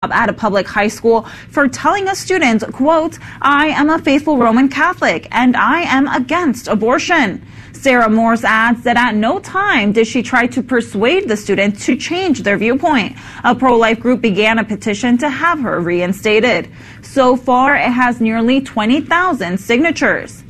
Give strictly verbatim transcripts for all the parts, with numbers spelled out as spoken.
at a public high school for telling a student, quote, "I am a faithful Roman Catholic and I am against abortion." Sarah Morse adds that at no time did she try to persuade the student to change their viewpoint. A pro-life group began a petition to have her reinstated. So far, it has nearly twenty thousand signatures.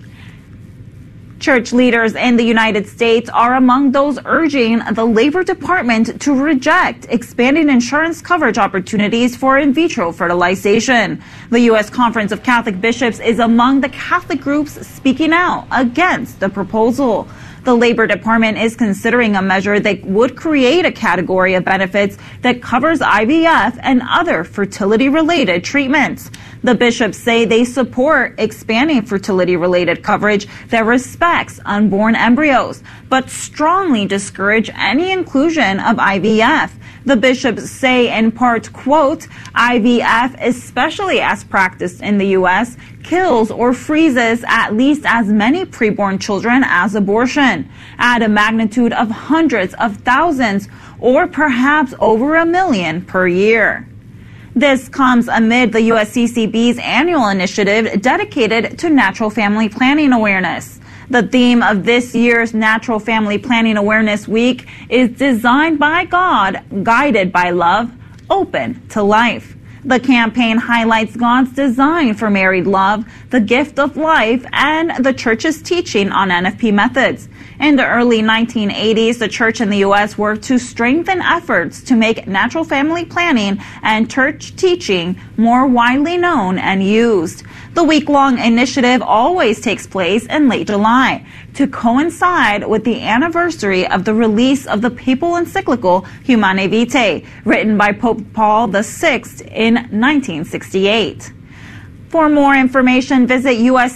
Church leaders in the United States are among those urging the Labor Department to reject expanding insurance coverage opportunities for in vitro fertilization. The U S Conference of Catholic Bishops is among the Catholic groups speaking out against the proposal. The Labor Department is considering a measure that would create a category of benefits that covers I V F and other fertility-related treatments. The bishops say they support expanding fertility-related coverage that respects unborn embryos, but strongly discourage any inclusion of I V F. The bishops say in part, quote, "I V F, especially as practiced in the U S, kills or freezes at least as many preborn children as abortion, at a magnitude of hundreds of thousands or perhaps over a million per year." This comes amid the U S C C B's annual initiative dedicated to natural family planning awareness. The theme of this year's Natural Family Planning Awareness Week is Designed by God, Guided by Love, Open to Life. The campaign highlights God's design for married love, the gift of life, and the Church's teaching on N F P methods. In the early nineteen eighties, the Church in the U S worked to strengthen efforts to make natural family planning and church teaching more widely known and used. The week-long initiative always takes place in late July to coincide with the anniversary of the release of the papal encyclical Humanae Vitae, written by Pope Paul the Sixth in nineteen sixty-eight. For more information, visit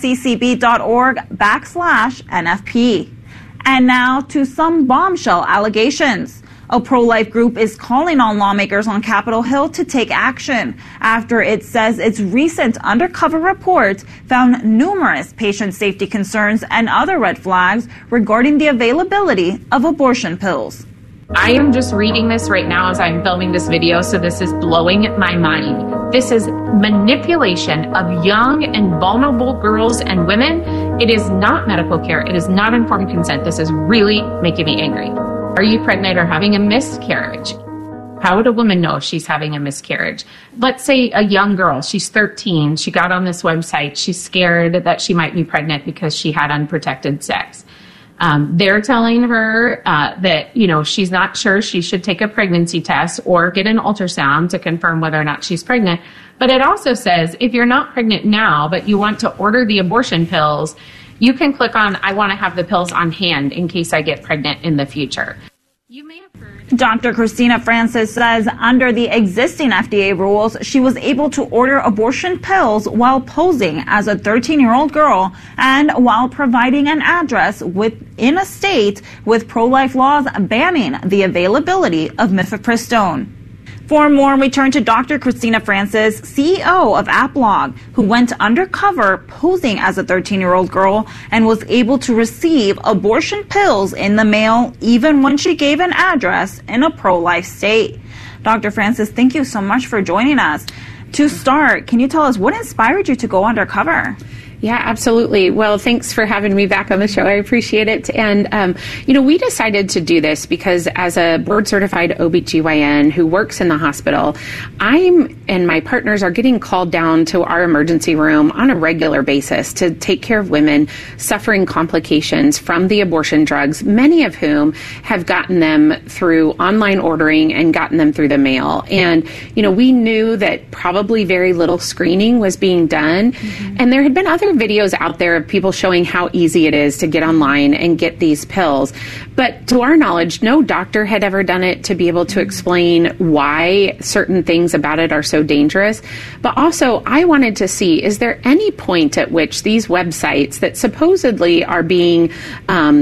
usccb.org backslash NFP. And now to some bombshell allegations. A pro-life group is calling on lawmakers on Capitol Hill to take action after it says its recent undercover report found numerous patient safety concerns and other red flags regarding the availability of abortion pills. I am just reading this right now as I'm filming this video, so this is blowing my mind. This is manipulation of young and vulnerable girls and women. It is not medical care. It is not informed consent. This is really making me angry. Are you pregnant or having a miscarriage? How would a woman know if she's having a miscarriage? Let's say a young girl, she's thirteen, she got on this website, she's scared that she might be pregnant because she had unprotected sex. Um, they're telling her uh, that, you know, she's not sure she should take a pregnancy test or get an ultrasound to confirm whether or not she's pregnant. But it also says if you're not pregnant now, but you want to order the abortion pills, you can click on, I want to have the pills on hand in case I get pregnant in the future. You may have heard. Doctor Christina Francis says under the existing F D A rules, she was able to order abortion pills while posing as a thirteen-year-old girl and while providing an address within a state with pro-life laws banning the availability of mifepristone. For more, we turn to Doctor Christina Francis, C E O of AppLog, who went undercover posing as a thirteen-year-old girl and was able to receive abortion pills in the mail even when she gave an address in a pro-life state. Doctor Francis, thank you so much for joining us. To start, can you tell us what inspired you to go undercover? Yeah, absolutely. Well, thanks for having me back on the show. I appreciate it. And, um, you know, we decided to do this because as a board-certified O B G Y N who works in the hospital, I'm and my partners are getting called down to our emergency room on a regular basis to take care of women suffering complications from the abortion drugs, many of whom have gotten them through online ordering and gotten them through the mail. And, you know, we knew that probably very little screening was being done. Mm-hmm. And there had been other videos out there of people showing how easy it is to get online and get these pills. But to our knowledge, no doctor had ever done it to be able to explain why certain things about it are so dangerous. But also, I wanted to see, is there any point at which these websites that supposedly are being um,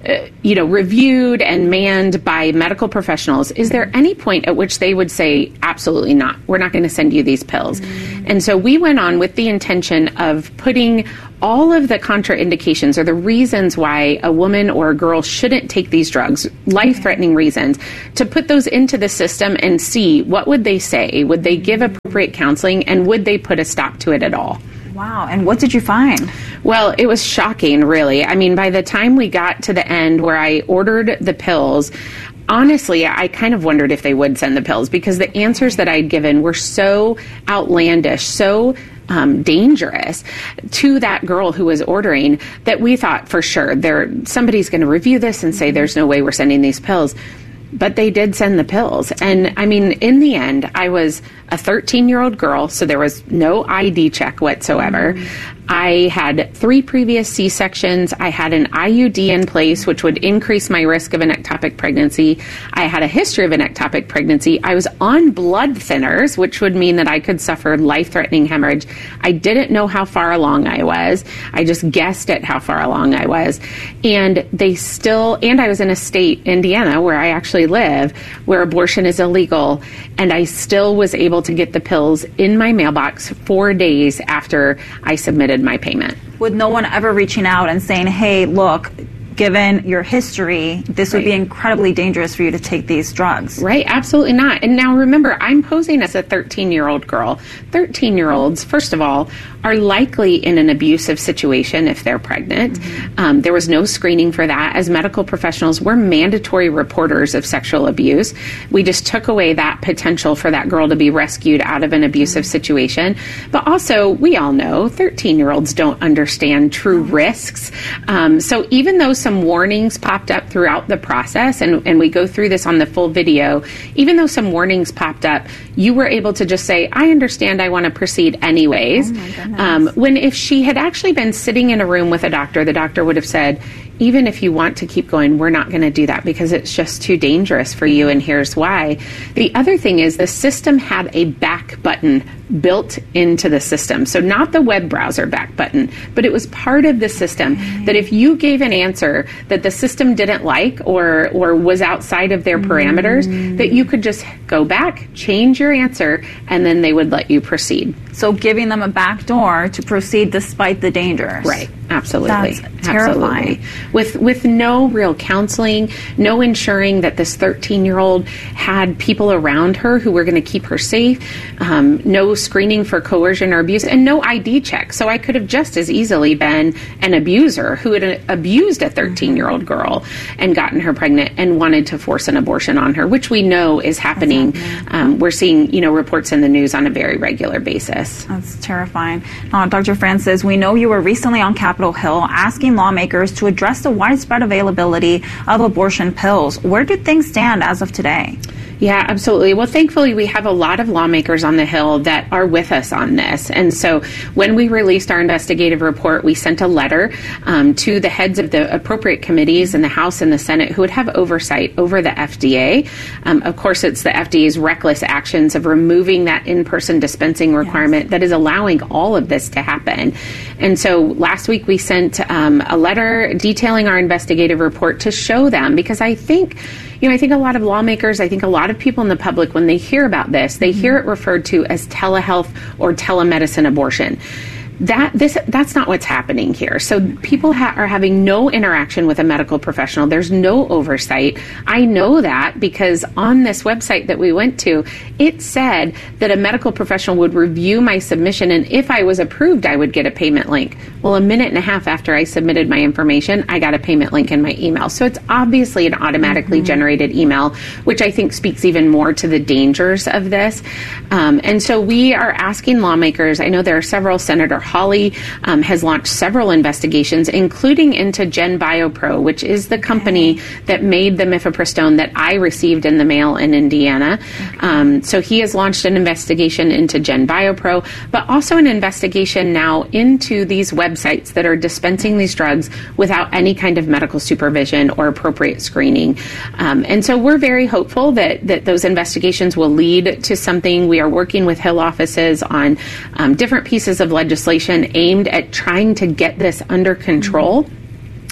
uh, you know, reviewed and manned by medical professionals, is there any point at which they would say, absolutely not, we're not going to send you these pills? Mm-hmm. And so we went on with the intention of putting all of the contraindications or the reasons why a woman or a girl shouldn't take these drugs, life-threatening reasons, to put those into the system and see what would they say, would they give appropriate counseling, and would they put a stop to it at all? Wow. And what did you find? Well, it was shocking, really. I mean, by the time we got to the end where I ordered the pills, honestly, I kind of wondered if they would send the pills, because the answers that I'd given were so outlandish, so um, dangerous to that girl who was ordering, that we thought for sure there somebody's going to review this and say there's no way we're sending these pills. But they did send the pills. And I mean, in the end, I was a thirteen-year-old girl, so there was no I D check whatsoever. Mm-hmm. I had three previous C-sections. I had an I U D in place, which would increase my risk of an ectopic pregnancy. I had a history of an ectopic pregnancy. I was on blood thinners, which would mean that I could suffer life-threatening hemorrhage. I didn't know how far along I was. I just guessed at how far along I was. And they still, and I was in a state, Indiana, where I actually live, where abortion is illegal. And I still was able to get the pills in my mailbox four days after I submitted my payment. With no one ever reaching out and saying, hey, look, given your history, this would Right. be incredibly dangerous for you to take these drugs. Right, absolutely not. And now remember, I'm posing as a thirteen-year-old girl. thirteen-year-olds, first of all, are likely in an abusive situation if they're pregnant. Mm-hmm. Um, there was no screening for that. As medical professionals, we're mandatory reporters of sexual abuse. We just took away that potential for that girl to be rescued out of an abusive mm-hmm. situation. But also, we all know thirteen-year-olds don't understand true risks. Um, so even though some warnings popped up throughout the process, and, and we go through this on the full video, even though some warnings popped up, you were able to just say, I understand, I want to proceed anyways. Oh Um, when if she had actually been sitting in a room with a doctor, the doctor would have said, even if you want to keep going, we're not going to do that because it's just too dangerous for you, and here's why. The other thing is the system had a back button built into the system. So not the web browser back button, but it was part of the system that if you gave an answer that the system didn't like or or was outside of their parameters, mm. that you could just go back, change your answer, and then they would let you proceed. So giving them a back door to proceed despite the dangers. Right. Absolutely. That's terrifying. Absolutely. With with no real counseling, no ensuring that this thirteen-year-old had people around her who were going to keep her safe, um, no screening for coercion or abuse, and no I D check. So I could have just as easily been an abuser who had abused a thirteen-year-old girl and gotten her pregnant and wanted to force an abortion on her, which we know is happening. Um, we're seeing, you know, reports in the news on a very regular basis. That's terrifying. Uh, Doctor Francis, we know you were recently on Capitol Hill asking lawmakers to address the widespread availability of abortion pills. Where do things stand as of today? Yeah, absolutely. Well, thankfully, we have a lot of lawmakers on the Hill that are with us on this. And so when we released our investigative report, we sent a letter um, to the heads of the appropriate committees in the House and the Senate who would have oversight over the F D A. Um, of course, it's the F D A's reckless actions of removing that in-person dispensing requirement yes. that is allowing all of this to happen. And so last week we sent um, a letter detailing our investigative report to show them, because I think You know, I think a lot of lawmakers, I think a lot of people in the public, when they hear about this, they mm-hmm. hear it referred to as telehealth or telemedicine abortion. That this that's not what's happening here. So people ha- are having no interaction with a medical professional. There's no oversight. I know that because on this website that we went to, it said that a medical professional would review my submission, and if I was approved, I would get a payment link. Well, a minute and a half after I submitted my information, I got a payment link in my email. So it's obviously an automatically mm-hmm. generated email, which I think speaks even more to the dangers of this. Um, and so we are asking lawmakers, I know there are several, Senator Hawley um, has launched several investigations, including into GenBioPro, which is the company okay. that made the mifepristone that I received in the mail in Indiana. Okay. Um, so he has launched an investigation into GenBioPro, but also an investigation now into these websites that are dispensing these drugs without any kind of medical supervision or appropriate screening. Um, and so we're very hopeful that, that those investigations will lead to something. We are working with Hill offices on um, different pieces of legislation aimed at trying to get this under control.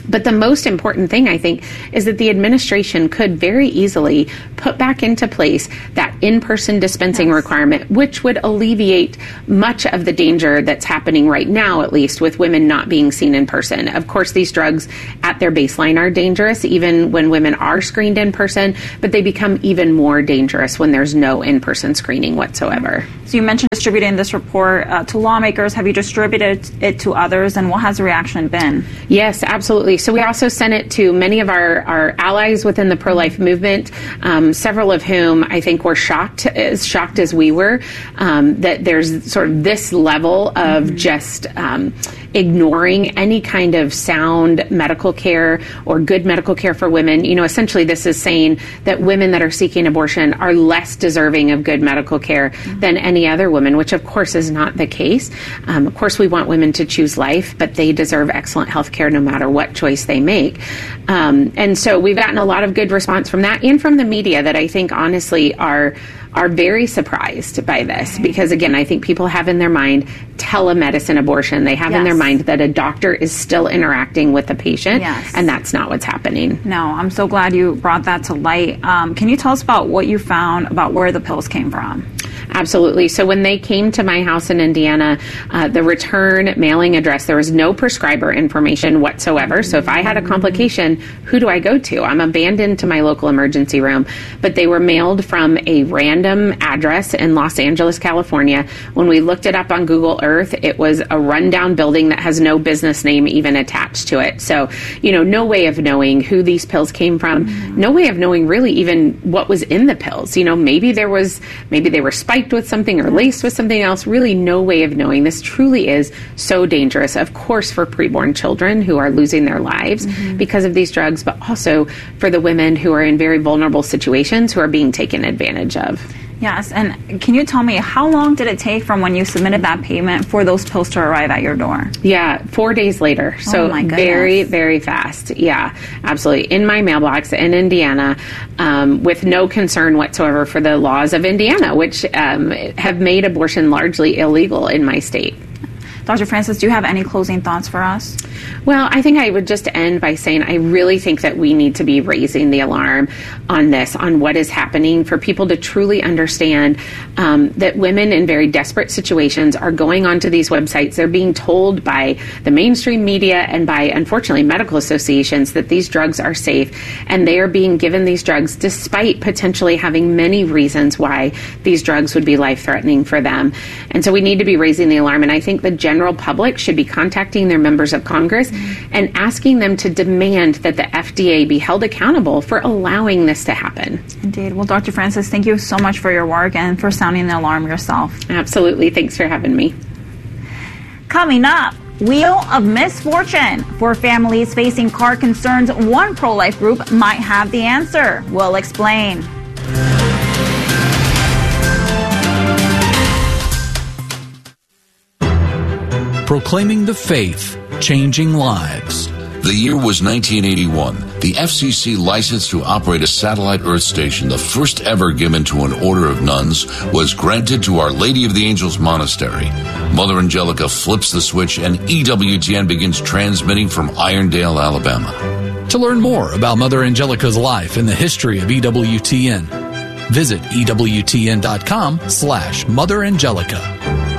But the most important thing, I think, is that the administration could very easily put back into place that in-person dispensing yes. requirement, which would alleviate much of the danger that's happening right now, at least, with women not being seen in person. Of course, these drugs at their baseline are dangerous, even when women are screened in person, but they become even more dangerous when there's no in-person screening whatsoever. So you mentioned distributing this report uh, to lawmakers. Have you distributed it to others, and what has the reaction been? Yes, absolutely. So we also sent it to many of our, our allies within the pro-life movement, um, several of whom I think were shocked, as shocked as we were, um, that there's sort of this level of mm-hmm. just um, ignoring any kind of sound medical care or good medical care for women. You know, essentially this is saying that women that are seeking abortion are less deserving of good medical care mm-hmm. than any other woman, which of course is not the case. Um, of course, we want women to choose life, but they deserve excellent health care no matter what choice they make. Um, and so we've gotten a lot of good response from that and from the media that I think honestly are are very surprised by this because, again, I think people have in their mind telemedicine abortion. They have yes. in their mind that a doctor is still interacting with the patient, yes. and that's not what's happening. No, I'm so glad you brought that to light. Um, can you tell us about what you found about where the pills came from? Absolutely. So when they came to my house in Indiana, uh, the return mailing address, there was no prescriber information whatsoever. So if I had a complication, who do I go to? I'm abandoned to my local emergency room. But they were mailed from a random address in Los Angeles, California. When we looked it up on Google Earth, it was a rundown building that has no business name even attached to it. So, you know, no way of knowing who these pills came from. Mm-hmm. No way of knowing really even what was in the pills. You know, maybe there was, maybe they were spiked with something or laced with something else. Really no way of knowing. This truly is so dangerous, of course, for preborn children who are losing their lives mm-hmm. because of these drugs, but also for the women who are in very vulnerable situations who are being taken advantage of. Yes, and can you tell me how long did it take from when you submitted that payment for those pills to arrive at your door? Yeah, four days later. So oh my goodness. very, very fast. Yeah, absolutely. In my mailbox in Indiana, um, with no concern whatsoever for the laws of Indiana, which um, have made abortion largely illegal in my state. Doctor Francis, do you have any closing thoughts for us? Well, I think I would just end by saying I really think that we need to be raising the alarm on this, on what is happening, for people to truly understand um, that women in very desperate situations are going onto these websites. They're being told by the mainstream media and by, unfortunately, medical associations that these drugs are safe, and they are being given these drugs despite potentially having many reasons why these drugs would be life-threatening for them. And so we need to be raising the alarm, and I think the general public should be contacting their members of Congress mm-hmm. and asking them to demand that the F D A be held accountable for allowing this to happen. Indeed. Well, Doctor Francis, thank you so much for your work and for sounding the alarm yourself. Absolutely. Thanks for having me. Coming up, Wheel of Misfortune. For families facing car concerns, one pro-life group might have the answer. We'll explain. Proclaiming the faith, changing lives. The year was nineteen eighty-one. The F C C license to operate a satellite Earth station, the first ever given to an order of nuns, was granted to Our Lady of the Angels Monastery. Mother Angelica flips the switch and E W T N begins transmitting from Irondale, Alabama. To learn more about Mother Angelica's life and the history of E W T N, visit E W T N dot com slash Mother Angelica.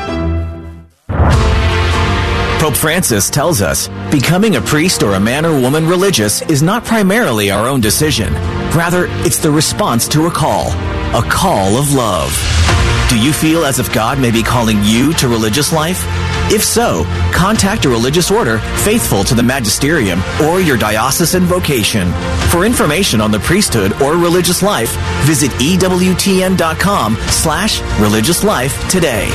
Pope Francis tells us, becoming a priest or a man or woman religious is not primarily our own decision. Rather, it's the response to a call, a call of love. Do you feel as if God may be calling you to religious life? If so, contact a religious order faithful to the magisterium or your diocesan vocation. For information on the priesthood or religious life, visit E W T N dot com slash religious life today.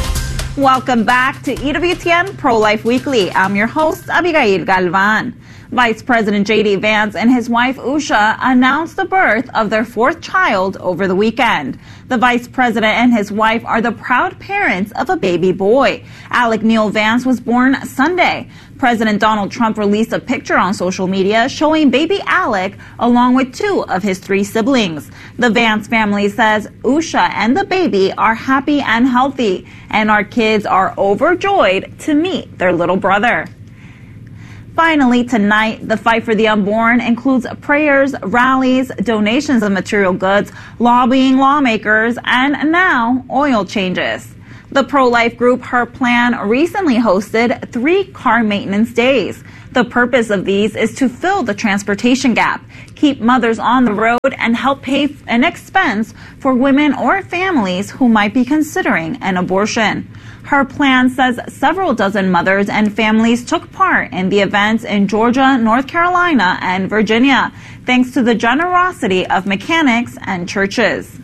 Welcome back to E W T N Pro-Life Weekly. I'm your host, Abigail Galvan. Vice President J D Vance and his wife Usha announced the birth of their fourth child over the weekend. The Vice President and his wife are the proud parents of a baby boy. Alec Neil Vance was born Sunday. President Donald Trump released a picture on social media showing baby Alec along with two of his three siblings. The Vance family says Usha and the baby are happy and healthy, and our kids are overjoyed to meet their little brother. Finally, tonight, the fight for the unborn includes prayers, rallies, donations of material goods, lobbying lawmakers, and now oil changes. The pro-life group Her Plan recently hosted three car maintenance days. The purpose of these is to fill the transportation gap, keep mothers on the road, and help pay an expense for women or families who might be considering an abortion. Her Plan says several dozen mothers and families took part in the events in Georgia, North Carolina, and Virginia, thanks to the generosity of mechanics and churches.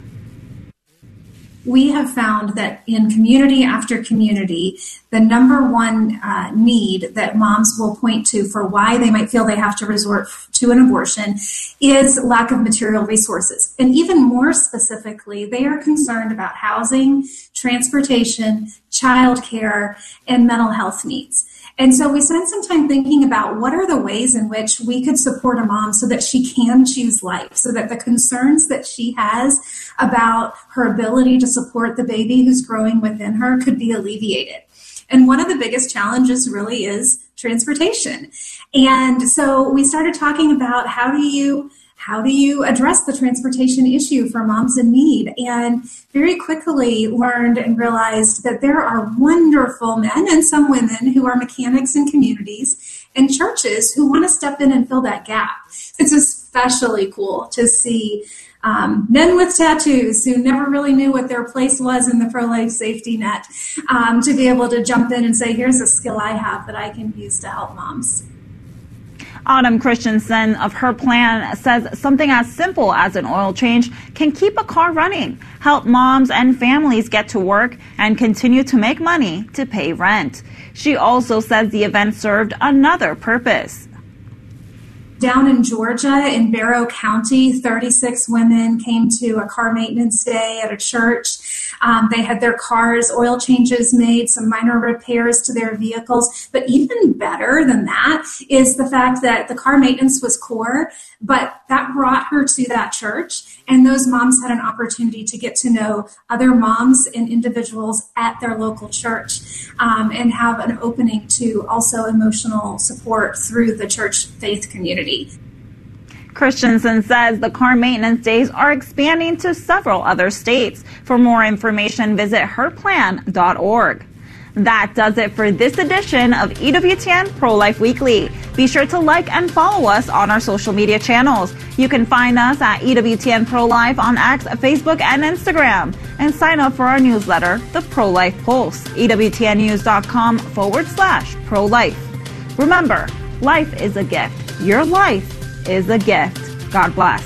We have found that in community after community, the number one uh, need that moms will point to for why they might feel they have to resort to an abortion is lack of material resources. And even more specifically, they are concerned about housing, transportation, childcare, and mental health needs. And so we spent some time thinking about what are the ways in which we could support a mom so that she can choose life, so that the concerns that she has about her ability to support the baby who's growing within her could be alleviated. And one of the biggest challenges really is transportation. And so we started talking about how do you How do you address the transportation issue for moms in need? And very quickly learned and realized that there are wonderful men and some women who are mechanics in communities and churches who want to step in and fill that gap. It's especially cool to see um, men with tattoos who never really knew what their place was in the pro-life safety net um, to be able to jump in and say, here's a skill I have that I can use to help moms. Autumn Christensen of Her Plan says something as simple as an oil change can keep a car running, help moms and families get to work, and continue to make money to pay rent. She also says the event served another purpose. Down in Georgia, in Barrow County, thirty-six women came to a car maintenance day at a church. Um, they had their cars, oil changes made, some minor repairs to their vehicles. But even better than that is the fact that the car maintenance was core, but that brought her to that church. And those moms had an opportunity to get to know other moms and individuals at their local church um, and have an opening to also emotional support through the church faith community. Christensen says the car maintenance days are expanding to several other states. For more information, visit her plan dot org. That does it for this edition of E W T N Pro-Life Weekly. Be sure to like and follow us on our social media channels. You can find us at E W T N Pro-Life on X, Facebook, and Instagram. And sign up for our newsletter, The Pro-Life Pulse, E W T N news dot com forward slash pro-life. Remember, life is a gift. Your life is a gift. God bless.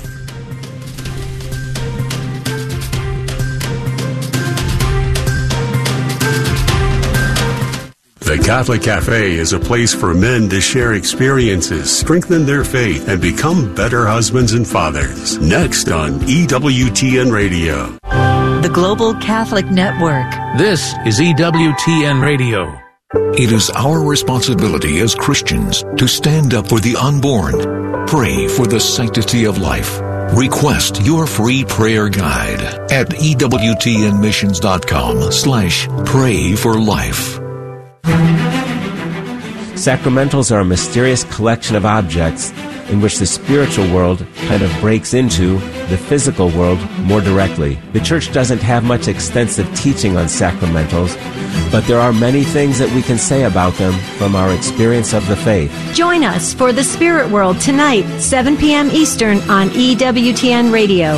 The Catholic Cafe is a place for men to share experiences, strengthen their faith, and become better husbands and fathers. Next on E W T N Radio. The Global Catholic Network. This is E W T N Radio. It is our responsibility as Christians to stand up for the unborn, pray for the sanctity of life. Request your free prayer guide at E W T N missions dot com slash pray for life. Sacramentals are a mysterious collection of objects in which the spiritual world kind of breaks into the physical world more directly. The Church doesn't have much extensive teaching on sacramentals, but there are many things that we can say about them from our experience of the faith. Join us for The Spirit World tonight, seven p.m. Eastern on E W T N Radio.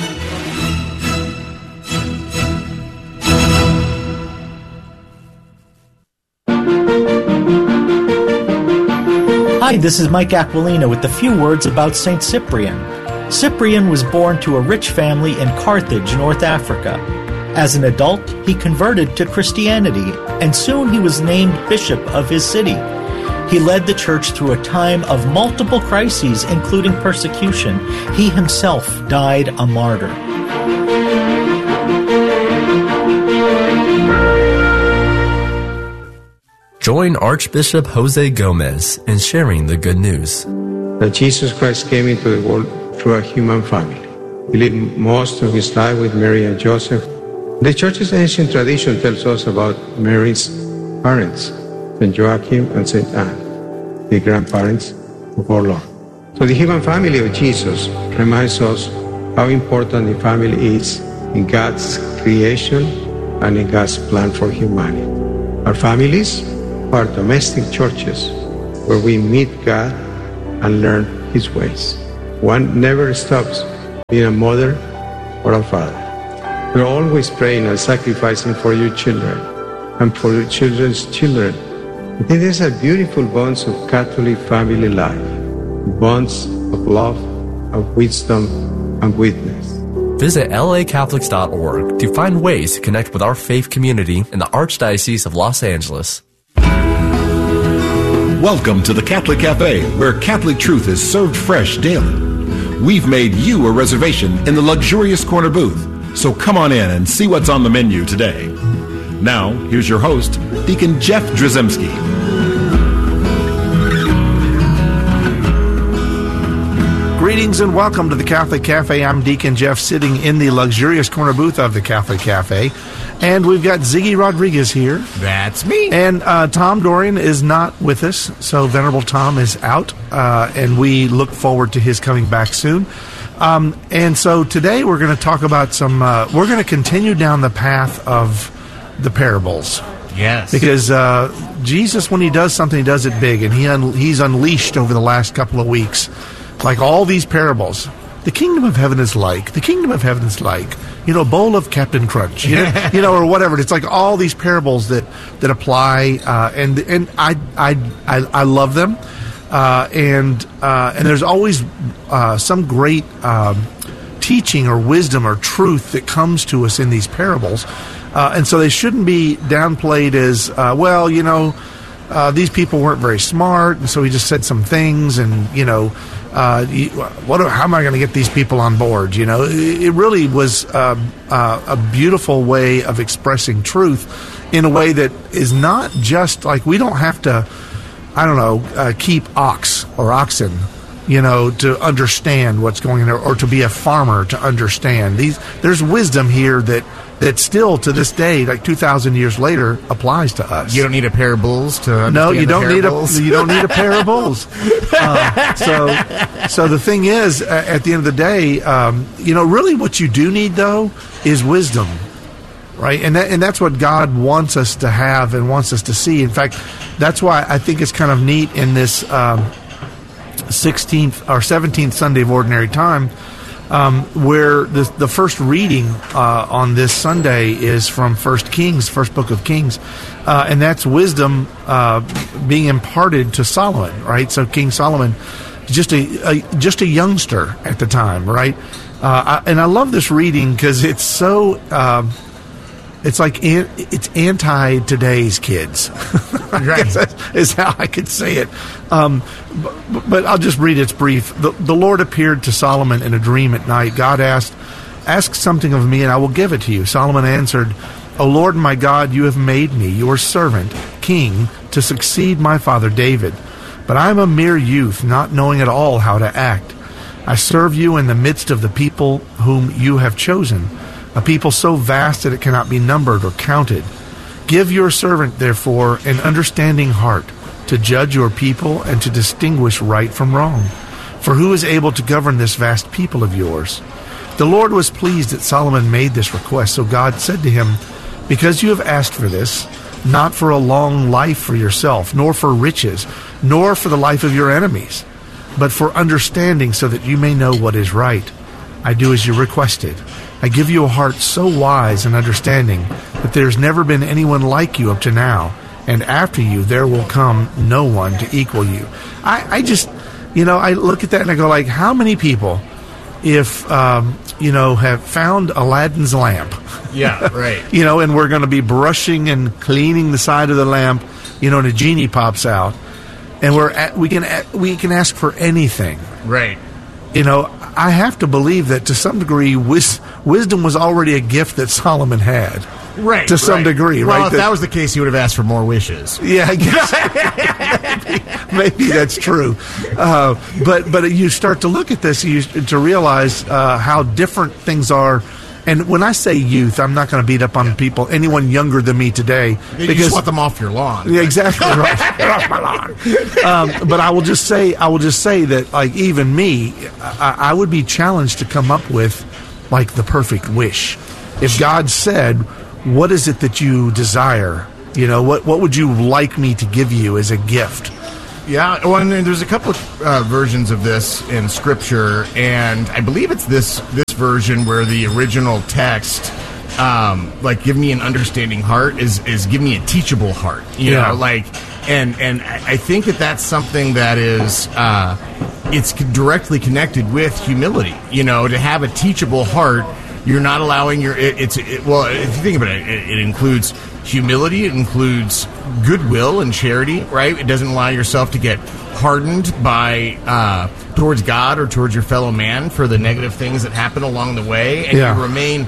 Hi, this is Mike Aquilina with a few words about Saint Cyprian. Cyprian was born to a rich family in Carthage, North Africa. As an adult, he converted to Christianity, and soon he was named bishop of his city. He led the church through a time of multiple crises, including persecution. He himself died a martyr. Join Archbishop Jose Gomez in sharing the good news. That Jesus Christ came into the world through a human family. He lived most of his life with Mary and Joseph. The church's ancient tradition tells us about Mary's parents, Saint Joachim and Saint Anne, the grandparents of our Lord. So the human family of Jesus reminds us how important the family is in God's creation and in God's plan for humanity. Our families are domestic churches where we meet God and learn His ways. One never stops being a mother or a father. We're always praying and sacrificing for your children and for your children's children. I think these are beautiful bonds of Catholic family life, bonds of love, of wisdom, and witness. Visit L A Catholics dot org to find ways to connect with our faith community in the Archdiocese of Los Angeles. Welcome to the Catholic Cafe, where Catholic truth is served fresh daily. We've made you a reservation in the luxurious corner booth, so come on in and see what's on the menu today. Now, here's your host, Deacon Jeff Drzymski. Greetings and welcome to the Catholic Cafe. I'm Deacon Jeff, sitting in the luxurious corner booth of the Catholic Cafe. And we've got Ziggy Rodriguez here. That's me. And uh, Tom Dorian is not with us, so Venerable Tom is out, uh, and we look forward to his coming back soon. Um, and so today we're going to talk about some, uh, we're going to continue down the path of the parables. Yes. Because uh, Jesus, when he does something, he does it big, and he un- he's unleashed over the last couple of weeks, like all these parables. The kingdom of heaven is like, the kingdom of heaven is like, you know, a bowl of Captain Crunch, you know, you know, or whatever. It's like all these parables that, that apply, uh, and and I, I, I, I love them. Uh, and uh, and there's always uh, some great um, teaching or wisdom or truth that comes to us in these parables. Uh, and so they shouldn't be downplayed as, uh, well, you know, uh, these people weren't very smart, and so he just said some things, and, you know, uh, what? How am I going to get these people on board? You know, it really was uh, uh, a beautiful way of expressing truth in a way that is not just like, we don't have to, I don't know, uh, keep ox or oxen, you know, to understand what's going on, or to be a farmer to understand. These, there's wisdom here that, that still to this day, like two thousand years later, applies to us. You don't need a pair of bulls to understand No, you don't the need parables. a you don't need a pair of bulls. Uh, so, so the thing is, uh, at the end of the day, um, you know, really what you do need though is wisdom, right? And that, and that's what God wants us to have and wants us to see. In fact, that's why I think it's kind of neat in this um, sixteenth or seventeenth Sunday of Ordinary Time. Um, where the, the first reading uh, on this Sunday is from First Kings, first book of Kings, uh, and that's wisdom uh, being imparted to Solomon, right? So King Solomon, just a, a just a youngster at the time, right? Uh, I, and I love this reading because it's so um, it's like an, it's anti today's kids. Right. Is how I could say it. Um, but, but I'll just read it. It's brief. The, the Lord appeared to Solomon in a dream at night. God asked, "Ask something of me, and I will give it to you." Solomon answered, "O Lord my God, you have made me your servant, king, to succeed my father David. But I am a mere youth, not knowing at all how to act. I serve you in the midst of the people whom you have chosen, a people so vast that it cannot be numbered or counted. Give your servant, therefore, an understanding heart to judge your people and to distinguish right from wrong. For who is able to govern this vast people of yours?" The Lord was pleased that Solomon made this request, so God said to him, "Because you have asked for this, not for a long life for yourself, nor for riches, nor for the life of your enemies, but for understanding so that you may know what is right, I do as you requested. I give you a heart so wise and understanding that there's never been anyone like you up to now, and after you there will come no one to equal you." I, I just, you know, I look at that and I go like, how many people, if, um, you know, have found Aladdin's lamp? Yeah, right. You know, and we're going to be brushing and cleaning the side of the lamp, you know, and a genie pops out. and we're at, we can a- we can ask for anything. Right. You know, I have to believe that to some degree, wis- wisdom was already a gift that Solomon had. Right. To some right. degree, well, right? if that, that was the case, he would have asked for more wishes. Yeah, I guess. maybe, maybe that's true. Uh, but but you start to look at this you, to realize uh, how different things are. And when I say youth, I'm not going to beat up on people, anyone younger than me today. You because, just want them off your lawn. Yeah, exactly right. Get off my lawn. Um, but I will just say, I will just say that, like, even me, I, I would be challenged to come up with, like, the perfect wish. If God said, "What is it that you desire? You know, what what would you like me to give you as a gift?" Yeah, well, and there's a couple of uh, versions of this in Scripture, and I believe it's this this version where the original text, um, like, "Give me an understanding heart," is is "Give me a teachable heart." You Yeah. know, like, and and I I think that that's something that is uh, it's directly connected with humility. You know, to have a teachable heart, you're not allowing your it, it's it, well, if you think about it, it, it includes humility, it includes goodwill and charity, right? It doesn't allow yourself to get hardened by uh, towards God or towards your fellow man for the negative things that happen along the way, and Yeah. you remain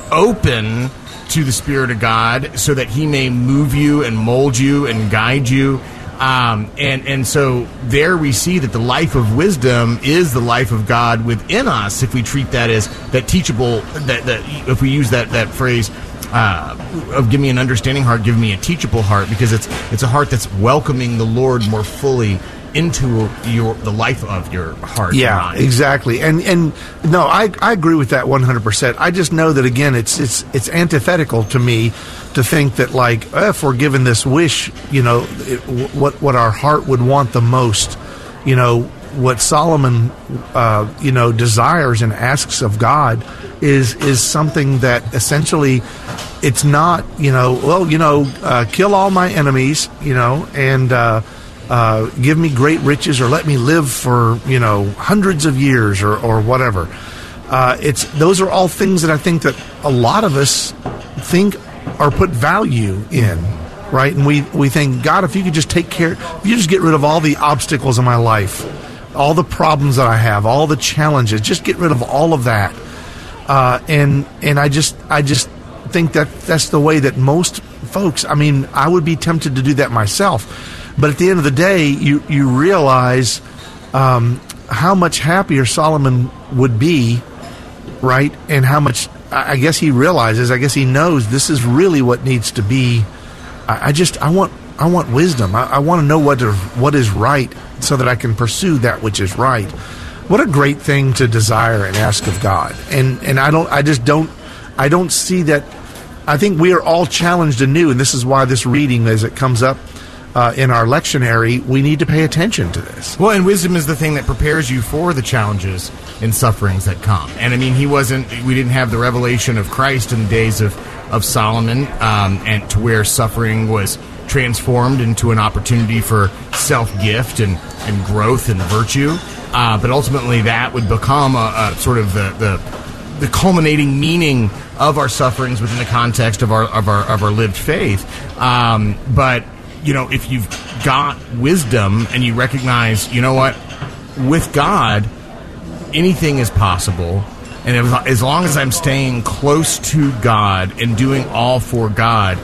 open to the Spirit of God so that He may move you and mold you and guide you. Um, and and so there we see that the life of wisdom is the life of God within us. If we treat that as that teachable, that, that if we use that that phrase. Uh, of give me an understanding heart, give me a teachable heart, because it's it's a heart that's welcoming the Lord more fully into your the life of your heart. Yeah, and mind. exactly. And and no, I I agree with that one hundred percent. I just know that, again, it's it's it's antithetical to me to think that, like, if we're given this wish, you know, it, what what our heart would want the most, you know, what Solomon uh, you know desires and asks of God is is something that essentially it's not, you know, well, you know, uh, kill all my enemies, you know, and uh, uh, give me great riches, or let me live for, you know, hundreds of years, or, or whatever. Uh, it's those are all things that I think that a lot of us think or put value in, right? And we, we think, God, if you could just take care, if you just get rid of all the obstacles in my life, all the problems that I have, all the challenges, just get rid of all of that. Uh, and and I just I just think that that's the way that most folks, I mean, I would be tempted to do that myself. But at the end of the day, you, you realize um, how much happier Solomon would be, right? And how much, I guess he realizes, I guess he knows this is really what needs to be. I, I just, I want I want wisdom. I, I want to know what is, what is right so that I can pursue that which is right. What a great thing to desire and ask of God. And and I don't I just don't I don't see that. I think we are all challenged anew, and this is why this reading, as it comes up uh, in our lectionary, we need to pay attention to this. Well, and wisdom is the thing that prepares you for the challenges and sufferings that come. And I mean, he wasn't. We didn't have the revelation of Christ in the days of of Solomon, um, and to where suffering was transformed into an opportunity for self-gift and, and growth and virtue. Uh, but ultimately, that would become a, a sort of the, the the culminating meaning of our sufferings within the context of our of our of our lived faith. Um, but you know, if you've got wisdom and you recognize, you know what, with God, anything is possible. And as long as I'm staying close to God and doing all for God,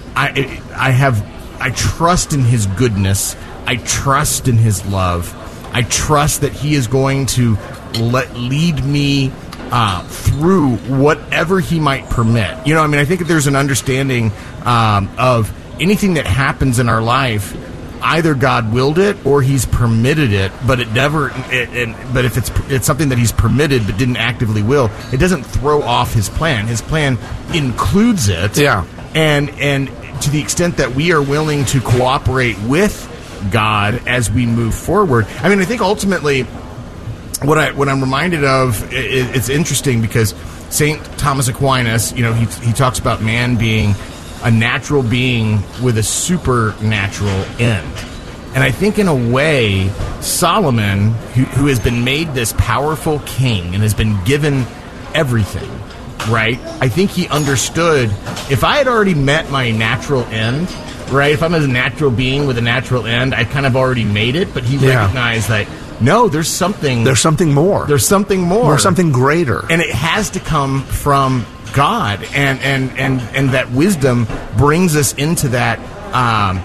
I I have I trust in His goodness. I trust in His love. I trust that He is going to let lead me uh, through whatever He might permit. You know, I mean, I think that there's an understanding um, of anything that happens in our life. Either God willed it or He's permitted it, but it never. It, it, but if it's it's something that He's permitted but didn't actively will, it doesn't throw off His plan. His plan includes it. Yeah, and and to the extent that we are willing to cooperate with God as we move forward. I mean, I think ultimately, what I what I'm reminded of, it, it's interesting because Saint Thomas Aquinas, you know, he he talks about man being a natural being with a supernatural end. And I think in a way, Solomon, who, who has been made this powerful king and has been given everything, right? I think he understood, if I had already met my natural end, right? If I'm a natural being with a natural end, I kind of already made it, but he Yeah. recognized that, no, there's something... There's something more. There's something more. Or something greater. And it has to come from God, and, and, and, and that wisdom brings us into that... Um,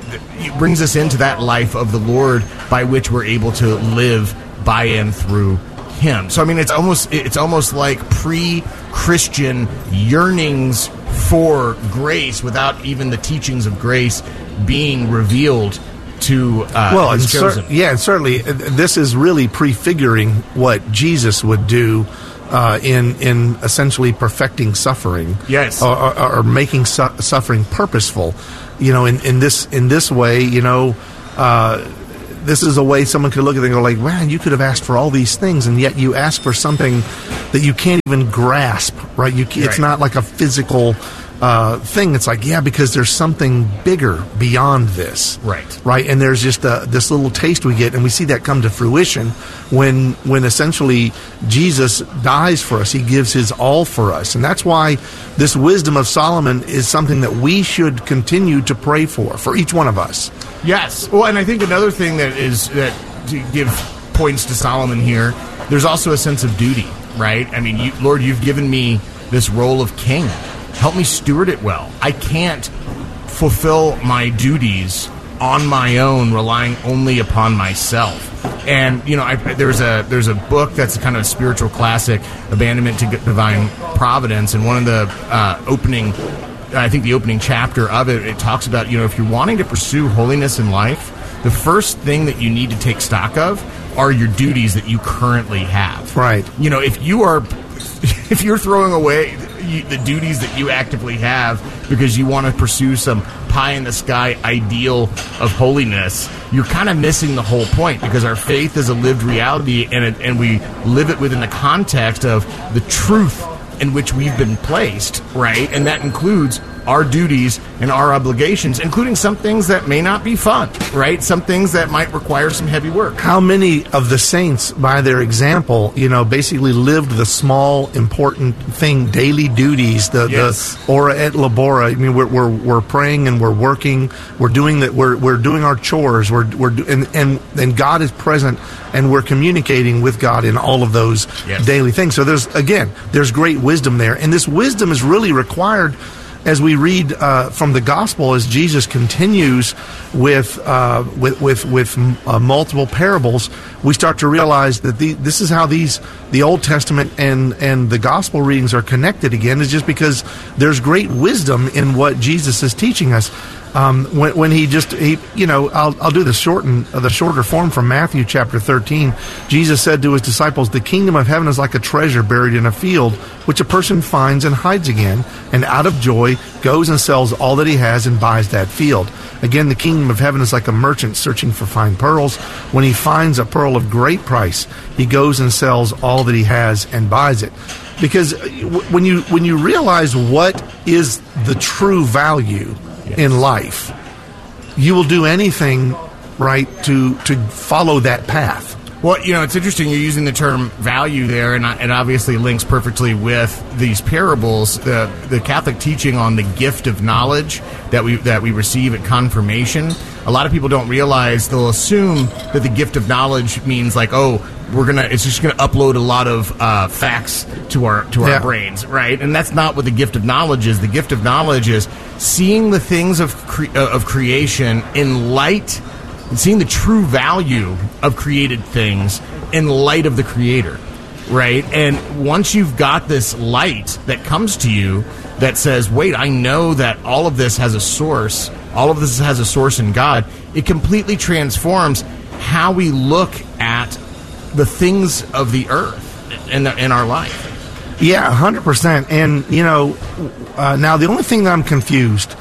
it brings us into that life of the Lord by which we're able to live by and through Him. So I mean, it's almost it's almost like pre-Christian yearnings for grace without even the teachings of grace being revealed to uh, well, His and chosen. cer- yeah, and certainly uh, this is really prefiguring what Jesus would do uh, in in essentially perfecting suffering. Yes, or, or, or making su- suffering purposeful. You know, in, in this in this way, you know, uh, this is a way someone could look at it and go like, man, you could have asked for all these things, and yet you ask for something that you can't even grasp, right? You, it's Right. not like a physical uh, thing. It's like, yeah, because there's something bigger beyond this. Right. Right. And there's just a, this little taste we get, and we see that come to fruition when when essentially Jesus dies for us. He gives his all for us. And that's why this wisdom of Solomon is something that we should continue to pray for, for each one of us. Yes. Well, and I think another thing that is that to give points to Solomon here, there's also a sense of duty, right? I mean, you, Lord, you've given me this role of king. Help me steward it well. I can't fulfill my duties on my own, relying only upon myself. And you know, I, there's a there's a book that's a kind of a spiritual classic, Abandonment to Divine Providence, and one of the uh, opening, I think the opening chapter of it, it talks about, you know, if you're wanting to pursue holiness in life, the first thing that you need to take stock of are your duties that you currently have. Right. You know, if you are, if you're throwing away you, the duties that you actively have because you want to pursue some pie-in-the-sky ideal of holiness, you're kind of missing the whole point, because our faith is a lived reality, and it, and we live it within the context of the truth in which we've been placed, right? And that includes our duties and our obligations, including some things that may not be fun, right? Some things that might require some heavy work. How many of the saints, by their example, you know, basically lived the small, important thing, daily duties, the, Yes. the ora et labora. I mean, we're, we're we're praying and we're working, we're doing that, we're we're doing our chores, we're we're do- and and and God is present, and we're communicating with God in all of those Yes. daily things. So there's again, there's great wisdom there, and this wisdom is really required. As we read uh, from the gospel, as Jesus continues with uh, with with, with uh, multiple parables, we start to realize that the, this is how these the Old Testament and and the gospel readings are connected again. Is just because there's great wisdom in what Jesus is teaching us. Um, when, when he just he you know I'll I'll do the shorten uh, the shorter form from Matthew chapter thirteen. Jesus said to his disciples, "The kingdom of heaven is like a treasure buried in a field, which a person finds and hides again, and out of joy goes and sells all that he has and buys that field. Again, the kingdom of heaven is like a merchant searching for fine pearls. When he finds a pearl of great price, he goes and sells all that he has and buys it." Because when you when you realize what is the true value in life, you will do anything, right, to to follow that path. Well, you know, it's interesting you're using the term value there, and it obviously links perfectly with these parables. The the Catholic teaching on the gift of knowledge that we that we receive at confirmation. A lot of people don't realize, they'll assume that the gift of knowledge means like, oh, we're gonna it's just gonna upload a lot of uh, facts to our to our Yeah. brains, right? And that's not what the gift of knowledge is. The gift of knowledge is seeing the things of cre- uh, of creation in light. And seeing the true value of created things in light of the Creator, right? And once you've got this light that comes to you that says, wait, I know that all of this has a source, all of this has a source in God, it completely transforms how we look at the things of the earth in, the, in our life. Yeah, one hundred percent. And, you know, uh, now the only thing I'm confused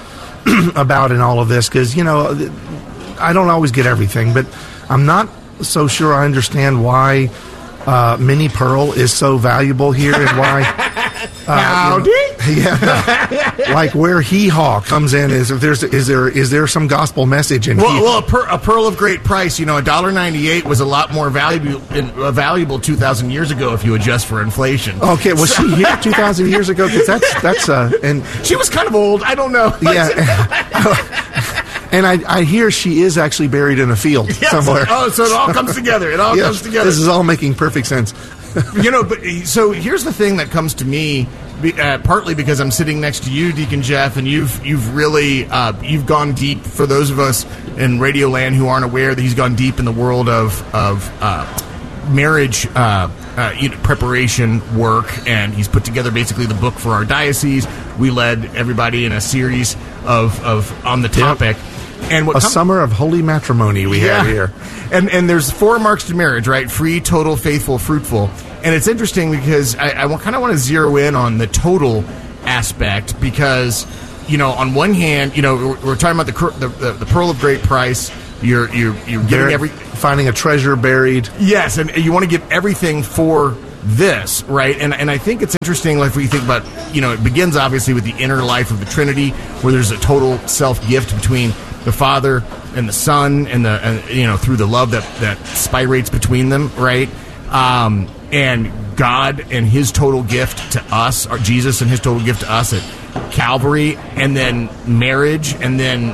about in all of this, because, you know, I don't always get everything, but I'm not so sure I understand why uh, Minnie Pearl is so valuable here, and why uh, Howdy? You know, yeah, like where Hee Haw comes in is if there's is there is there some gospel message in Well, Hee- well a, per, a pearl of great price. You know, a dollar ninety-eight was a lot more valuable uh, valuable two thousand years ago if you adjust for inflation. Okay, was she here two thousand years ago? Because that's that's uh, and she was kind of old. I don't know. Yeah. And I, I hear she is actually buried in a field yes. somewhere. Oh, so it all comes together. It all yes, comes together. This is all making perfect sense. You know, but so here's the thing that comes to me, uh, partly because I'm sitting next to you, Deacon Jeff, and you've you've really uh, you've gone deep. For those of us in Radio Land who aren't aware, that he's gone deep in the world of of uh, marriage uh, uh, you know, preparation work, and he's put together basically the book for our diocese. We led everybody in a series of of on the topic. Yep. And what a com- summer of holy matrimony we yeah. have here. And and there's four marks to marriage, right? Free, total, faithful, fruitful. And it's interesting because I, I kind of want to zero in on the total aspect because, you know, on one hand, you know, we're, we're talking about the, the the pearl of great price. You're you're you're getting Bur- every finding a treasure buried. Yes, and you want to give everything for this, right? And and I think it's interesting, like, when you think about, you know, it begins obviously with the inner life of the Trinity, where there's a total self-gift between the Father and the Son, and the and, you know, through the love that that spirates between them, right? Um, and God and His total gift to us, or Jesus and His total gift to us at Calvary, and then marriage, and then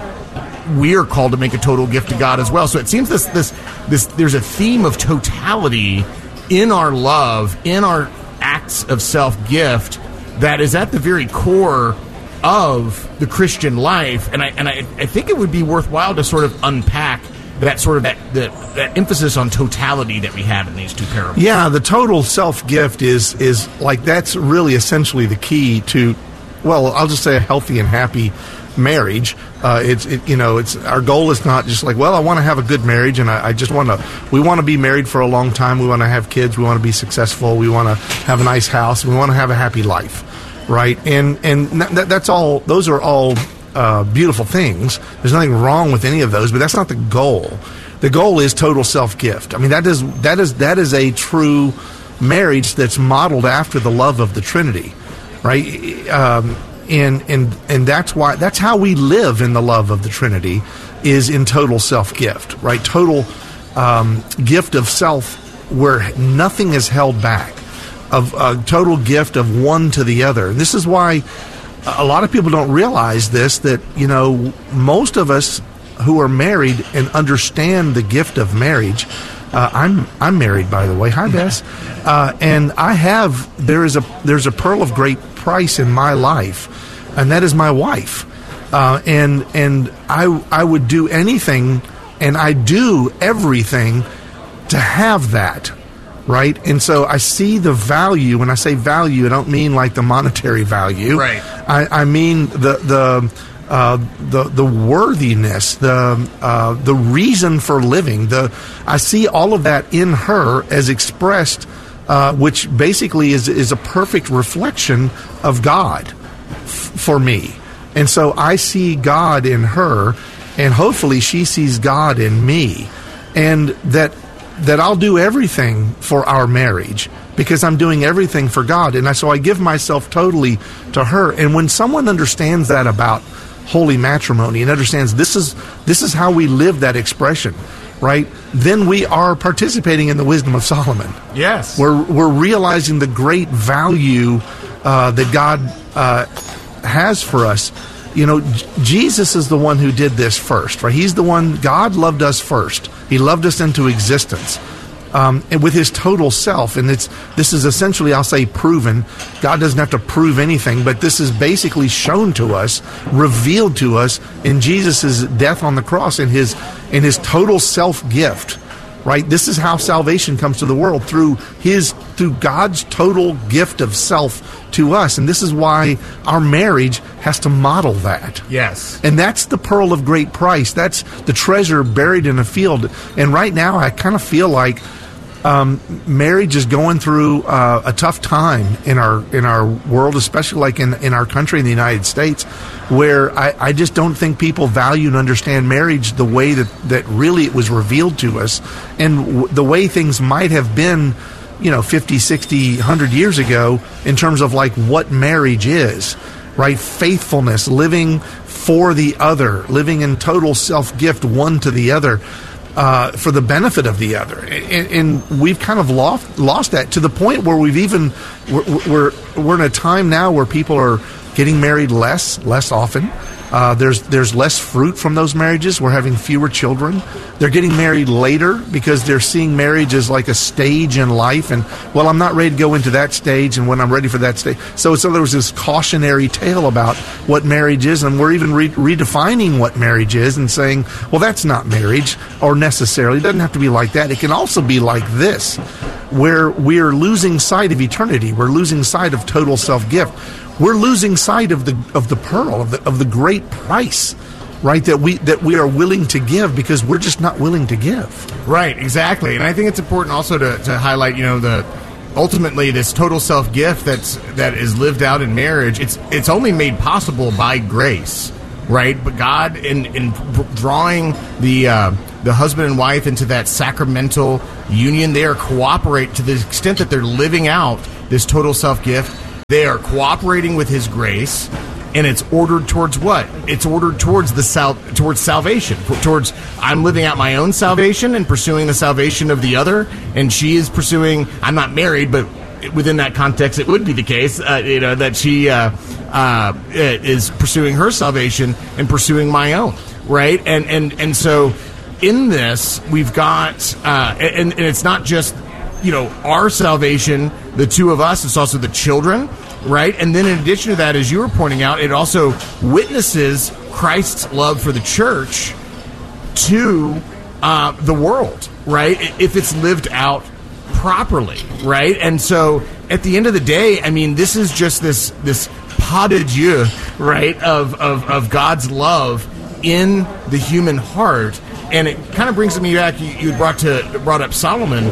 we are called to make a total gift to God as well. So it seems this this this there's a theme of totality in our love, in our acts of self-gift, that is at the very core of the Christian life. And I and I, I think it would be worthwhile to sort of unpack that sort of that, that that emphasis on totality that we have in these two parables. Yeah, the total self-gift is is like, that's really essentially the key to, well, I'll just say a healthy and happy marriage. Uh, it's it, you know, it's our goal is not just like, well, I want to have a good marriage, and I, I just want to. We want to be married for a long time. We want to have kids. We want to be successful. We want to have a nice house. We want to have a happy life, right? And and that, that's all. Those are all uh, beautiful things. There's nothing wrong with any of those, but that's not the goal. The goal is total self-gift. I mean, that is that is that is a true marriage that's modeled after the love of the Trinity, right? Um, And and and that's why that's how we live in the love of the Trinity, is in total self-gift, right? Total um, gift of self, where nothing is held back, of a total gift of one to the other. And this is why a lot of people don't realize this, that, you know, most of us who are married and understand the gift of marriage. Uh, I'm I'm married, by the way. Hi, Bess. Uh, and I have there is a there's a pearl of great price in my life, and that is my wife. Uh, and and I I would do anything, and I do everything to have that, right? And so I see the value. When I say value, I don't mean like the monetary value. Right. I, I mean the the. Uh, the the worthiness, the uh, the reason for living. The I see all of that in her as expressed, uh, which basically is is a perfect reflection of God f- for me. And so I see God in her, and hopefully she sees God in me, and that that I'll do everything for our marriage because I'm doing everything for God, and I, so I give myself totally to her. And when someone understands that about holy matrimony and understands this is this is how we live that expression, right? Then we are participating in the wisdom of Solomon. Yes, we're we're realizing the great value uh, that God uh, has for us. You know, J- Jesus is the one who did this first, right? He's the one. God loved us first. He loved us into existence. Um, and with his total self, and it's this is essentially, I'll say, proven. God doesn't have to prove anything, but this is basically shown to us, revealed to us in Jesus' death on the cross, in his in his total self gift. Right, this is how salvation comes to the world, through his through God's total gift of self to us, and this is why our marriage has to model that. Yes, and that's the pearl of great price. That's the treasure buried in a field. And right now, I kind of feel like Um, marriage is going through uh, a tough time in our in our world, especially like in, in our country, in the United States, where I, I just don't think people value and understand marriage the way that, that really it was revealed to us, and w- the way things might have been, you know, fifty, sixty, one hundred years ago, in terms of like what marriage is, right? Faithfulness, living for the other, living in total self-gift one to the other. Uh, for the benefit of the other, and, and we've kind of lost lost that to the point where we've even we're, we're we're in a time now where people are getting married less less often. Uh, there's there's less fruit from those marriages. We're having fewer children. They're getting married later because they're seeing marriage as like a stage in life. And, well, I'm not ready to go into that stage, and when I'm ready for that stage. So, so there was this cautionary tale about what marriage is, and we're even re- redefining what marriage is and saying, well, that's not marriage, or necessarily. It doesn't have to be like that. It can also be like this, where we're losing sight of eternity. We're losing sight of total self-gift. We're losing sight of the of the pearl, of the of the great price, right, that we that we are willing to give because we're just not willing to give. Right, exactly. And I think it's important also to, to highlight, you know, the ultimately this total self-gift that's that is lived out in marriage. It's it's only made possible by grace, right? But God, in in drawing the uh, the husband and wife into that sacramental union, they are cooperate to the extent that they're living out this total self-gift. They are cooperating with His grace, and it's ordered towards what? It's ordered towards the sal- towards salvation, towards I'm living out my own salvation and pursuing the salvation of the other, and she is pursuing. I'm not married, but within that context, it would be the case, uh, you know, that she uh, uh, is pursuing her salvation and pursuing my own, right? And and and so in this, we've got, uh, and, and it's not just, you know, our salvation, the two of us, it's also the children, right? And then in addition to that, as you were pointing out, it also witnesses Christ's love for the church to uh, the world, right? If it's lived out properly, right? And so at the end of the day, I mean, this is just this this pas de Dieu, right, of, of, of God's love in the human heart. And it kind of brings me back, you, you brought to brought up Solomon,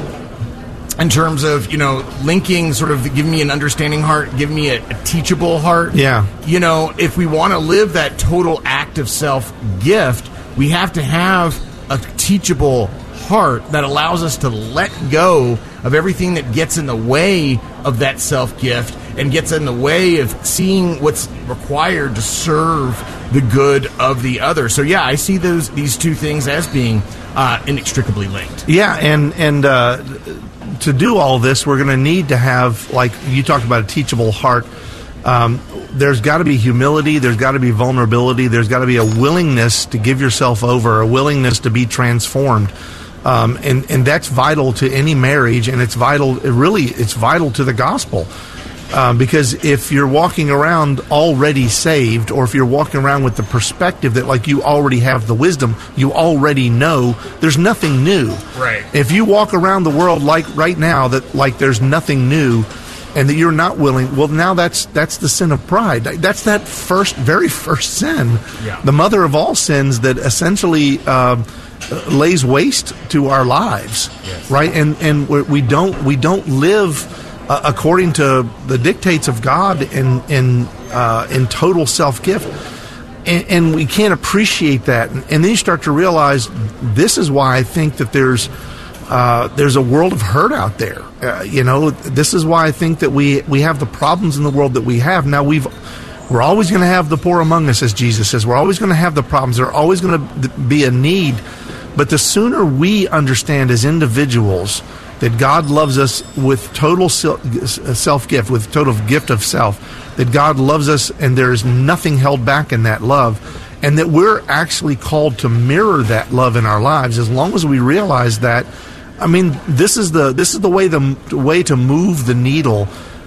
in terms of, you know, linking, sort of give me an understanding heart, give me a, a teachable heart. Yeah. You know, if we want to live that total act of self-gift, we have to have a teachable heart that allows us to let go of everything that gets in the way of that self-gift and gets in the way of seeing what's required to serve the good of the other. So, yeah, I see those these two things as being uh, inextricably linked. Yeah, and, and uh, to do all this, we're going to need to have, like you talked about, a teachable heart. Um, there's got to be humility. There's got to be vulnerability. There's got to be a willingness to give yourself over, a willingness to be transformed. Um, and, and that's vital to any marriage, and it's vital, it really, it's vital to the gospel. Um, because if you're walking around already saved, or if you're walking around with the perspective that, like, you already have the wisdom, you already know, there's nothing new. Right. If you walk around the world like right now, that like there's nothing new, and that you're not willing, well, now that's that's the sin of pride. That's that first, very first sin, yeah. The mother of all sins that essentially uh, lays waste to our lives, yes. right? And and we don't we don't live Uh, according to the dictates of God in in uh, in total self-gift, and, and we can't appreciate that. And, and then you start to realize this is why I think that there's uh, there's a world of hurt out there. Uh, you know, this is why I think that we we have the problems in the world that we have. Now we've we're always going to have the poor among us, as Jesus says. We're always going to have the problems. There's always going to be a need. But the sooner we understand as individuals that God loves us with total self-gift, with total gift of self, that God loves us and there is nothing held back in that love, and that we're actually called to mirror that love in our lives. As long as we realize that, I mean, this is the this is the way the way to move the needle,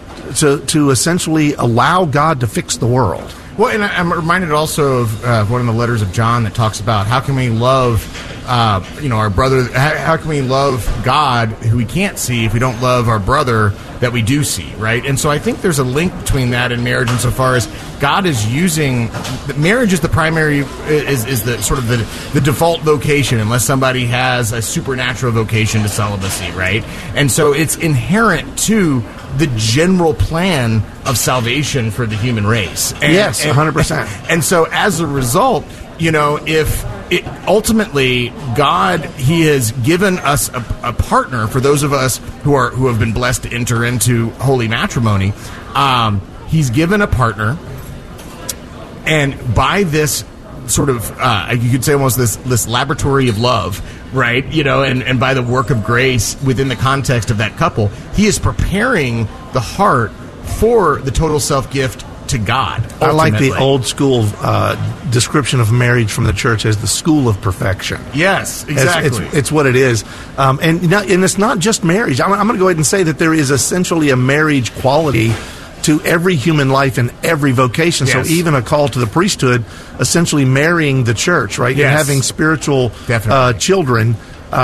to to essentially allow God to fix the world. Well, and I'm reminded also of uh, one of the letters of John that talks about how can we love, uh, you know, our brother. How, how can we love God who we can't see if we don't love our brother that we do see, right? And so I think there's a link between that and marriage, insofar as God is using marriage is the primary is is the sort of the the default vocation, unless somebody has a supernatural vocation to celibacy, right? And so it's inherent to the general plan of salvation for the human race. And, yes, and, one hundred percent. And so as a result, you know, if it, ultimately God, He has given us a, a partner for those of us who are who have been blessed to enter into holy matrimony, um, He's given a partner, and by this sort of, uh, you could say almost this, this laboratory of love, right? You know, and, and by the work of grace within the context of that couple, He is preparing the heart for the total self-gift to God. I like the ultimately. old school uh, description of marriage from the church as the school of perfection. Yes, As- exactly. It's, it's what it is. Um, and, you know, and it's not just marriage. I'm, I'm going to go ahead and say that there is essentially a marriage quality to every human life and every vocation. Yes. So even a call to the priesthood, essentially marrying the church, right? Yes. And having spiritual uh, children. Uh,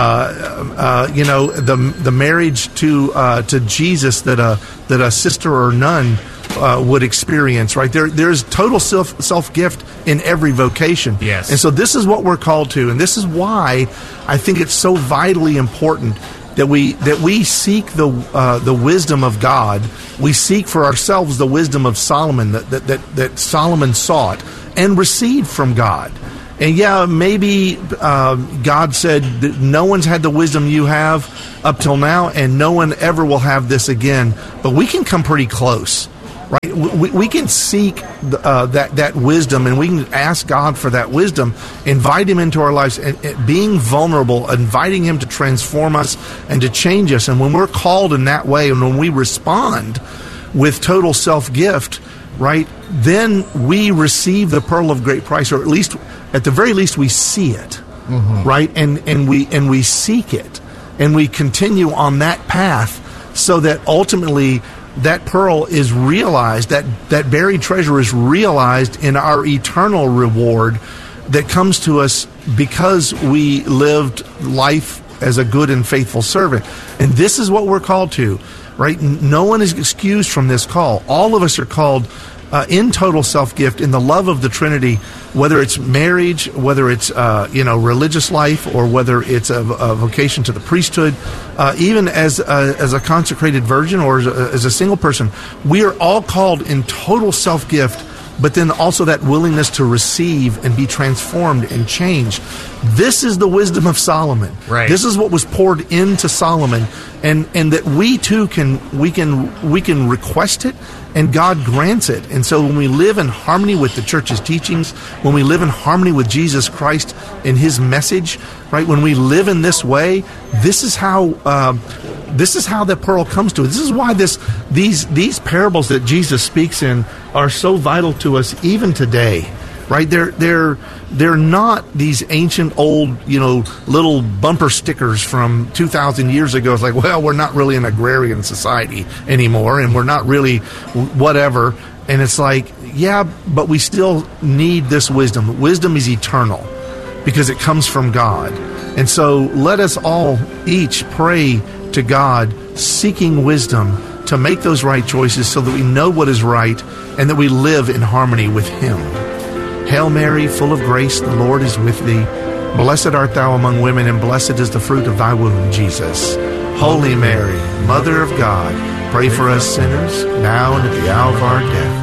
uh, you know, the the marriage to uh, to Jesus that a that a sister or nun uh, would experience, right? There there's total self self gift in every vocation. Yes. And so this is what we're called to, and this is why I think it's so vitally important that we that we seek the uh, the wisdom of God. We seek for ourselves the wisdom of Solomon that that that, that Solomon sought and received from God. And yeah, maybe uh, God said that no one's had the wisdom you have up till now, and no one ever will have this again. But we can come pretty close, right? We, we can seek uh, that that wisdom, and we can ask God for that wisdom, invite Him into our lives, and, and being vulnerable, inviting Him to transform us and to change us. And when we're called in that way, and when we respond with total self-gift, right, then we receive the pearl of great price, or at least, at the very least, we see it, Mhm. right, and and we and we seek it, and we continue on that path, so that ultimately that pearl is realized, that that buried treasure is realized in our eternal reward that comes to us because we lived life as a good and faithful servant. And this is what we're called to, right? No one is excused from this call. All of us are called uh, in total self-gift, in the love of the Trinity, whether it's marriage, whether it's uh, you know religious life, or whether it's a, a vocation to the priesthood, uh, even as a, as a consecrated virgin or as a, as a single person. We are all called in total self-gift, but then also that willingness to receive and be transformed and changed. This is the wisdom of Solomon. Right. This is what was poured into Solomon, and and that we too can we can we can request it, and God grants it. And so when we live in harmony with the church's teachings, when we live in harmony with Jesus Christ and His message, right? When we live in this way, this is how uh, this is how the pearl comes to us. This is why this these these parables that Jesus speaks in are so vital to us even today, right? They're they're they're not these ancient old, you know, little bumper stickers from two thousand years ago. It's like, well, we're not really an agrarian society anymore, and we're not really whatever. And it's like, yeah, but we still need this wisdom. Wisdom is eternal because it comes from God. And so let us all each pray to God, seeking wisdom to make those right choices so that we know what is right and that we live in harmony with Him. Hail Mary, full of grace, the Lord is with thee. Blessed art thou among women, and blessed is the fruit of thy womb, Jesus. Holy Mary, Mother of God, pray for us sinners, now and at the hour of our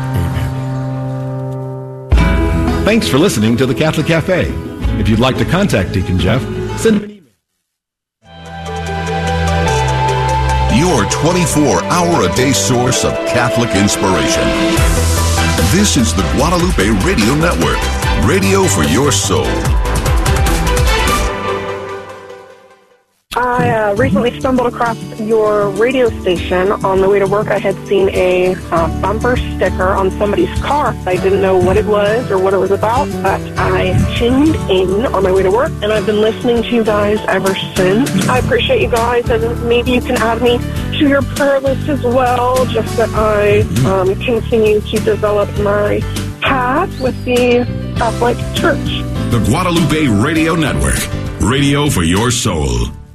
death. Amen. Thanks for listening to the Catholic Cafe. If you'd like to contact Deacon Jeff, send him an email. Your twenty-four hour a day source of Catholic inspiration. This is the Guadalupe Radio Network, radio for your soul. I uh, recently stumbled across your radio station on the way to work. I had seen a uh, bumper sticker on somebody's car. I didn't know what it was or what it was about, but I tuned in on my way to work, and I've been listening to you guys ever since. I appreciate you guys, and maybe you can add me to your prayer list as well, just that I um, continue to develop my path with the Catholic Church. The Guadalupe Radio Network, radio for your soul.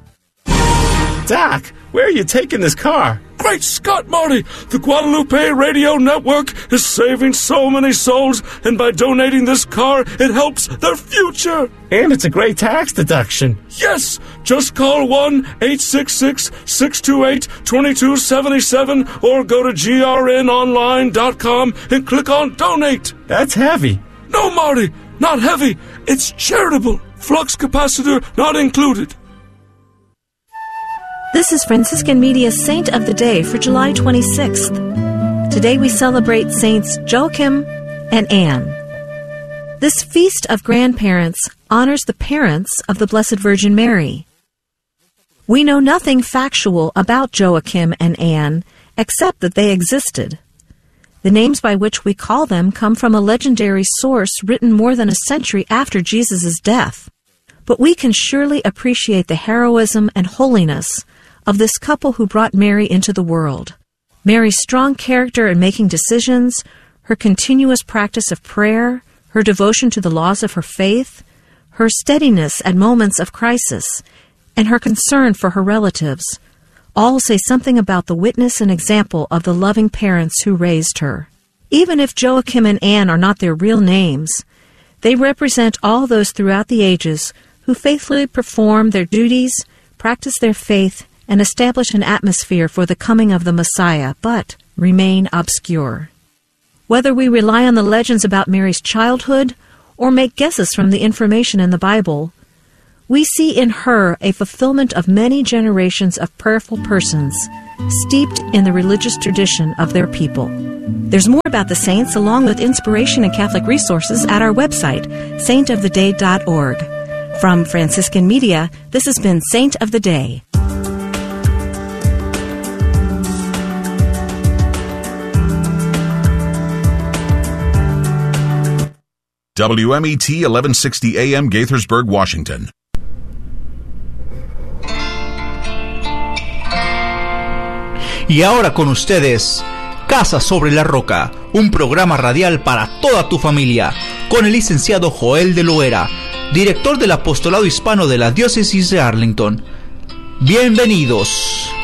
Doc, where are you taking this car? Great Scott, Marty! The Guadalupe Radio Network is saving so many souls, and by donating this car, it helps their future. And it's a great tax deduction. Yes! Just call one eight six six, six two eight, two two seven seven or go to G R N online dot com and click on Donate. That's heavy. No, Marty, not heavy. It's charitable. Flux capacitor not included. This is Franciscan Media's Saint of the Day for July twenty-sixth. Today we celebrate Saints Joachim and Anne. This feast of grandparents honors the parents of the Blessed Virgin Mary. We know nothing factual about Joachim and Anne except that they existed. The names by which we call them come from a legendary source written more than a century after Jesus' death. But we can surely appreciate the heroism and holiness of this couple who brought Mary into the world. Mary's strong character in making decisions, her continuous practice of prayer, her devotion to the laws of her faith, her steadiness at moments of crisis, and her concern for her relatives, all say something about the witness and example of the loving parents who raised her. Even if Joachim and Anne are not their real names, they represent all those throughout the ages who faithfully perform their duties, practice their faith, and establish an atmosphere for the coming of the Messiah, but remain obscure. Whether we rely on the legends about Mary's childhood or make guesses from the information in the Bible, we see in her a fulfillment of many generations of prayerful persons steeped in the religious tradition of their people. There's more about the saints along with inspiration and Catholic resources at our website, saint of the day dot org. From Franciscan Media, this has been Saint of the Day. W M E T eleven sixty A M Gaithersburg, Washington. Y ahora con ustedes, Casa sobre la Roca, un programa radial para toda tu familia, con el licenciado Joel de Loera, director del Apostolado Hispano de la Diócesis de Arlington. Bienvenidos.